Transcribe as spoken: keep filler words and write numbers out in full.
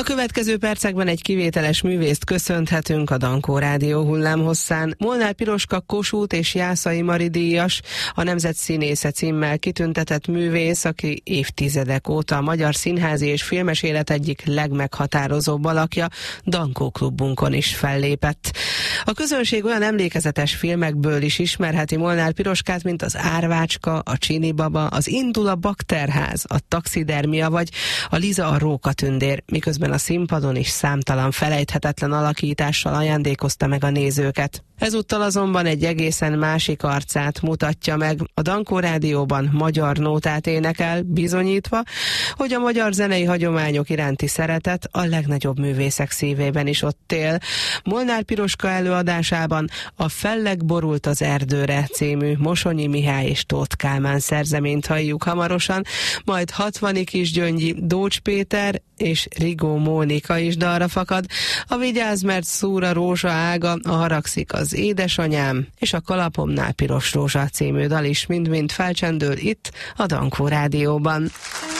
következő percekben egy kivételes művészt köszönhetünk a Dankó Rádió hullámhosszán. Molnár Piroska Kossuth és Jászai Mari díjas, a Nemzetszínésze címmel kitüntetett művész, aki évtizedek óta a magyar színházi és filmes élet egyik legmeghatározóbb alakja, Dankó klubunkon is fellépett. A közönség olyan emlékezetes filmekből is ismerheti Molnár Piroskát, mint az Árvácska, a Csini baba, az Indul a bakterház, a Taxidermia vagy a Liza a rókatündér, miközben a színpadon is számtalan felejthetetlen alakítással ajándékozta meg a nézőket. Ezúttal azonban egy egészen másik arcát mutatja meg. A Dankó Rádióban magyar nótát énekel, bizonyítva, hogy a magyar zenei hagyományok iránti szeretet a legnagyobb művészek szívében is ott él. Molnár Piroska előadásában a Felleg borult az erdőre című Mosonyi Mihály és Tóth Kálmán szerzeményt halljuk hamarosan, majd Hatvani Kisgyöngyi Dócs Péter és Rigó Mónika is dalra fakad. A Vigyázz, mert szúr a rózsa ága, a Haragszik az édesanyám és a Kalapomnál piros rózsa című dal is mind-mind felcsendül itt a Dankó Rádióban.